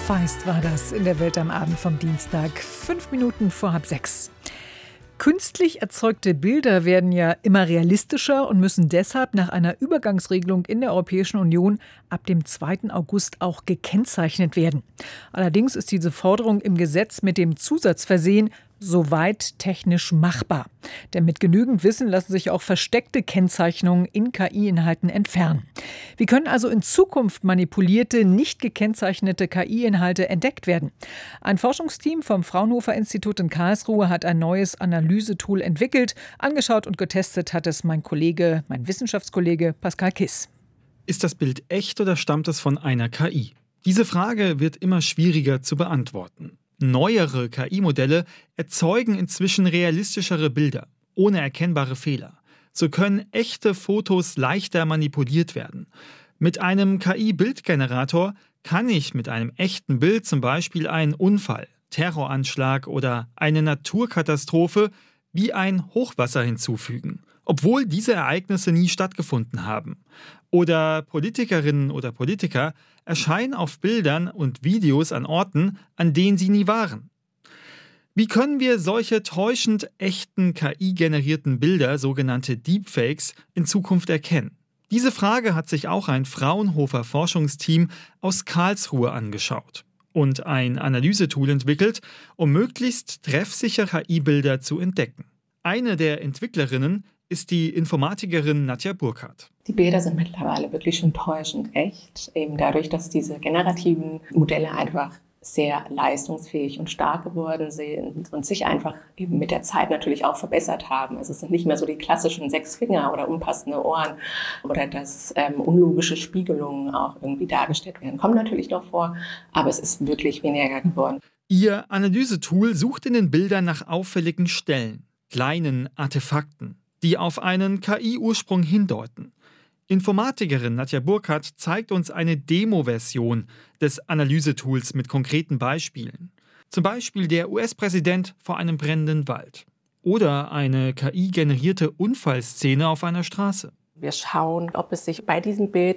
Feist war das in der Welt am Abend vom Dienstag, 5 Minuten vor 5:30. Künstlich erzeugte Bilder werden ja immer realistischer und müssen deshalb nach einer Übergangsregelung in der Europäischen Union ab dem 2. August auch gekennzeichnet werden. Allerdings ist diese Forderung im Gesetz mit dem Zusatz versehen, soweit technisch machbar. Denn mit genügend Wissen lassen sich auch versteckte Kennzeichnungen in KI-Inhalten entfernen. Wie können also in Zukunft manipulierte, nicht gekennzeichnete KI-Inhalte entdeckt werden? Ein Forschungsteam vom Fraunhofer Institut in Karlsruhe hat ein neues Analysetool entwickelt. Angeschaut und getestet hat es mein Wissenschaftskollege Pascal Kiss. Ist das Bild echt oder stammt es von einer KI? Diese Frage wird immer schwieriger zu beantworten. Neuere KI-Modelle erzeugen inzwischen realistischere Bilder, ohne erkennbare Fehler. So können echte Fotos leichter manipuliert werden. Mit einem KI-Bildgenerator kann ich mit einem echten Bild zum Beispiel einen Unfall, Terroranschlag oder eine Naturkatastrophe wie ein Hochwasser hinzufügen, obwohl diese Ereignisse nie stattgefunden haben. Oder Politikerinnen oder Politiker erscheinen auf Bildern und Videos an Orten, an denen sie nie waren. Wie können wir solche täuschend echten KI-generierten Bilder, sogenannte Deepfakes, in Zukunft erkennen? Diese Frage hat sich auch ein Fraunhofer Forschungsteam aus Karlsruhe angeschaut und ein Analysetool entwickelt, um möglichst treffsichere KI-Bilder zu entdecken. Eine der Entwicklerinnen ist die Informatikerin Nadja Burkhardt. Die Bilder sind mittlerweile wirklich schon täuschend echt, eben dadurch, dass diese generativen Modelle einfach sehr leistungsfähig und stark geworden sind und sich einfach eben mit der Zeit natürlich auch verbessert haben. Also es sind nicht mehr so die klassischen 6 Finger oder unpassende Ohren oder dass unlogische Spiegelungen auch irgendwie dargestellt werden. Kommt natürlich noch vor, aber es ist wirklich weniger geworden. Ihr Analysetool sucht in den Bildern nach auffälligen Stellen, kleinen Artefakten, die auf einen KI-Ursprung hindeuten. Informatikerin Nadja Burkhardt zeigt uns eine Demo-Version des Analysetools mit konkreten Beispielen. Zum Beispiel der US-Präsident vor einem brennenden Wald. Oder eine KI-generierte Unfallszene auf einer Straße. Wir schauen, ob es sich bei diesem Bild